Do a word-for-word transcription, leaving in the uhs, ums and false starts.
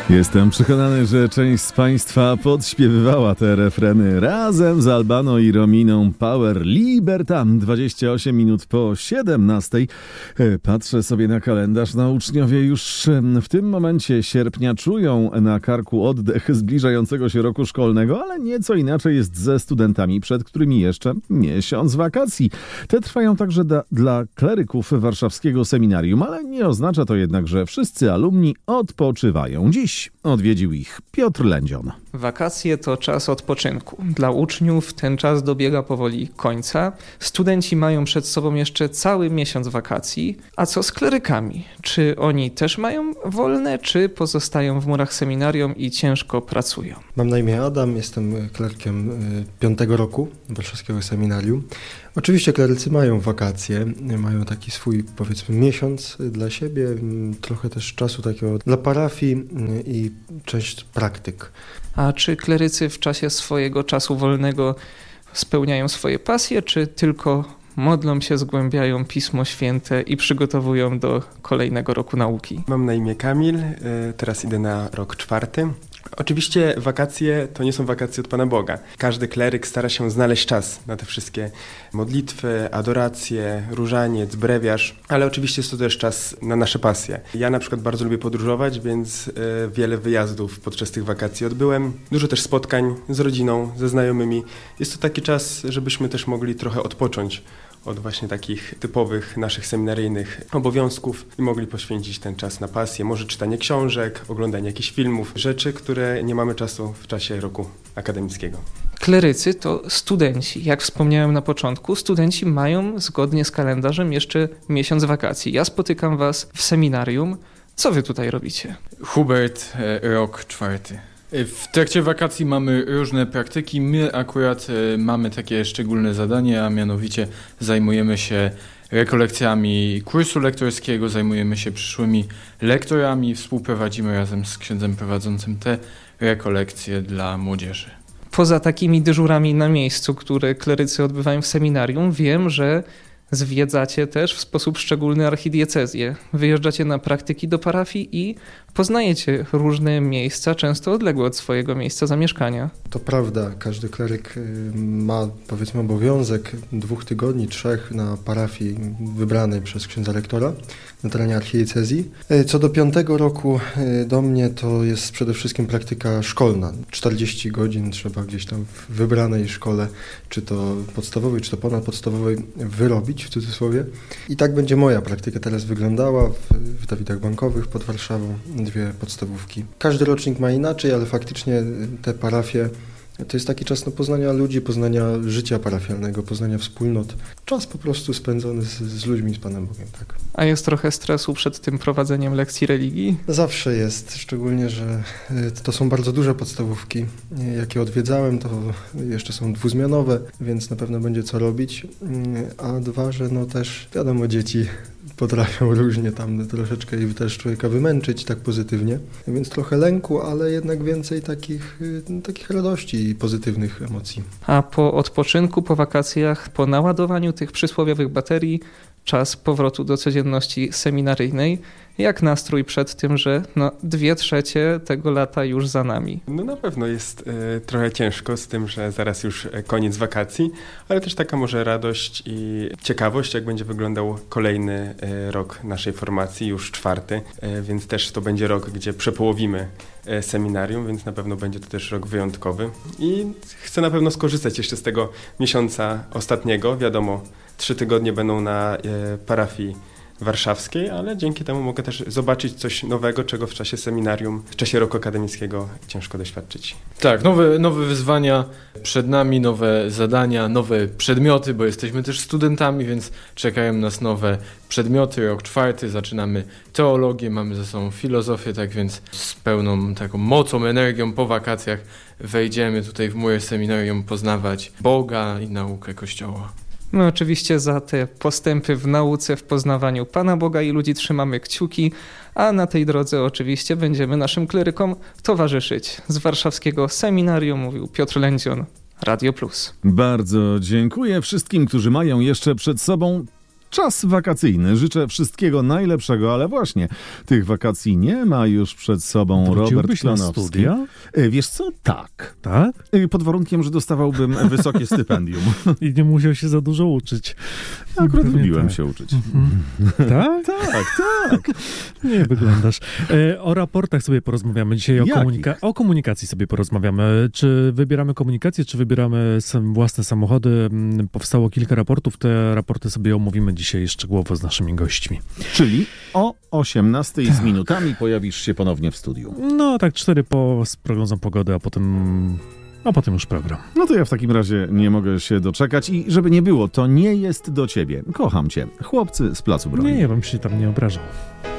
Jestem przekonany, że część z Państwa podśpiewywała te refreny razem z Albano i Rominą. Power Liberta, dwadzieścia osiem minut po siedemnastej. Patrzę sobie na kalendarz. No, uczniowie już w tym momencie sierpnia czują na karku oddech zbliżającego się roku szkolnego, ale nieco inaczej jest ze studentami, przed którymi jeszcze miesiąc wakacji. Te trwają także da, dla kleryków warszawskiego seminarium, ale nie oznacza to jednak, że wszyscy alumni odpoczywają. Dziś odwiedził ich Piotr Lędzion. Wakacje to czas odpoczynku. Dla uczniów ten czas dobiega powoli końca. Studenci mają przed sobą jeszcze cały miesiąc wakacji. A co z klerykami? Czy oni też mają wolne, czy pozostają w murach seminarium i ciężko pracują? Mam na imię Adam, jestem klerykiem piątego roku warszawskiego seminarium. Oczywiście klerycy mają wakacje, mają taki swój, powiedzmy, miesiąc dla siebie, trochę też czasu takiego dla parafii i część praktyk. A czy klerycy w czasie swojego czasu wolnego spełniają swoje pasje, czy tylko modlą się, zgłębiają Pismo Święte i przygotowują do kolejnego roku nauki? Mam na imię Kamil, teraz idę na rok czwarty. Oczywiście wakacje to nie są wakacje od Pana Boga. Każdy kleryk stara się znaleźć czas na te wszystkie modlitwy, adoracje, różaniec, brewiarz, ale oczywiście jest to też czas na nasze pasje. Ja na przykład bardzo lubię podróżować, więc wiele wyjazdów podczas tych wakacji odbyłem. Dużo też spotkań z rodziną, ze znajomymi. Jest to taki czas, żebyśmy też mogli trochę odpocząć od właśnie takich typowych naszych seminaryjnych obowiązków i mogli poświęcić ten czas na pasję, może czytanie książek, oglądanie jakichś filmów, rzeczy, które nie mamy czasu w czasie roku akademickiego. Klerycy to studenci. Jak wspomniałem na początku, studenci mają zgodnie z kalendarzem jeszcze miesiąc wakacji. Ja spotykam was w seminarium. Co wy tutaj robicie? Hubert, rok czwarty. W trakcie wakacji mamy różne praktyki. My akurat mamy takie szczególne zadanie, a mianowicie zajmujemy się rekolekcjami kursu lektorskiego, zajmujemy się przyszłymi lektorami, współprowadzimy razem z księdzem prowadzącym te rekolekcje dla młodzieży. Poza takimi dyżurami na miejscu, które klerycy odbywają w seminarium, wiem, że zwiedzacie też w sposób szczególny archidiecezję. Wyjeżdżacie na praktyki do parafii i poznajecie różne miejsca, często odległe od swojego miejsca zamieszkania. To prawda, każdy kleryk ma, powiedzmy, obowiązek dwóch tygodni, trzech na parafii wybranej przez księdza rektora na terenie archidiecezji. Co do piątego roku do mnie to jest przede wszystkim praktyka szkolna. czterdzieści godzin trzeba gdzieś tam w wybranej szkole, czy to podstawowej, czy to ponadpodstawowej, wyrobić w cudzysłowie. I tak będzie moja praktyka teraz wyglądała w, w Dawidach Bankowych pod Warszawą. Dwie podstawówki. Każdy rocznik ma inaczej, ale faktycznie te parafie to jest taki czas no, poznania ludzi, poznania życia parafialnego, poznania wspólnot. Czas po prostu spędzony z, z ludźmi, z Panem Bogiem. Tak. A jest trochę stresu przed tym prowadzeniem lekcji religii? Zawsze jest, szczególnie, że to są bardzo duże podstawówki. Jakie odwiedzałem, to jeszcze są dwuzmianowe, więc na pewno będzie co robić. A dwa, że no też wiadomo, dzieci potrafią różnie tam troszeczkę i też człowieka wymęczyć tak pozytywnie. Więc trochę lęku, ale jednak więcej takich, takich radości i pozytywnych emocji. A po odpoczynku, po wakacjach, po naładowaniu tych przysłowiowych baterii, czas powrotu do codzienności seminaryjnej. Jak nastrój przed tym, że no, dwie trzecie tego lata już za nami? No na pewno jest y, trochę ciężko z tym, że zaraz już koniec wakacji, ale też taka może radość i ciekawość, jak będzie wyglądał kolejny y, rok naszej formacji, już czwarty, y, więc też to będzie rok, gdzie przepołowimy y, seminarium, więc na pewno będzie to też rok wyjątkowy i chcę na pewno skorzystać jeszcze z tego miesiąca ostatniego. Wiadomo, trzy tygodnie będą na y, parafii warszawskiej, ale dzięki temu mogę też zobaczyć coś nowego, czego w czasie seminarium, w czasie roku akademickiego ciężko doświadczyć. Tak, nowe, nowe wyzwania przed nami, nowe zadania, nowe przedmioty, bo jesteśmy też studentami, więc czekają nas nowe przedmioty. Rok czwarty, zaczynamy teologię, mamy ze sobą filozofię, tak więc z pełną taką mocą, energią po wakacjach wejdziemy tutaj w mury seminarium poznawać Boga i naukę Kościoła. My oczywiście za te postępy w nauce, w poznawaniu Pana Boga i ludzi trzymamy kciuki, a na tej drodze oczywiście będziemy naszym klerykom towarzyszyć. Z warszawskiego seminarium mówił Piotr Lędzion, Radio Plus. Bardzo dziękuję wszystkim, którzy mają jeszcze przed sobą czas wakacyjny. Życzę wszystkiego najlepszego, ale właśnie tych wakacji nie ma już przed sobą Robert Wróciłbyś na Klonowski. studia? E, Wiesz co? Tak. Tak? E, Pod warunkiem, że dostawałbym wysokie stypendium. I nie musiał się za dużo uczyć. Akurat Pewnie lubiłem tak. się uczyć. Tak? Tak, tak. Nie wyglądasz. E, o raportach sobie porozmawiamy dzisiaj, o, Jakich? komunika- o komunikacji sobie porozmawiamy. Czy wybieramy komunikację, czy wybieramy sam własne samochody? Mm, Powstało kilka raportów, te raporty sobie omówimy dzisiaj szczegółowo z naszymi gośćmi. Czyli o osiemnastej z minutami pojawisz się ponownie w studiu. No tak, cztery po, z prognozą pogody, a potem, a potem już program. No to ja w takim razie nie mogę się doczekać i żeby nie było, to nie jest do ciebie. Kocham cię. Chłopcy z Placu Broni. Nie, ja bym się tam nie obrażał.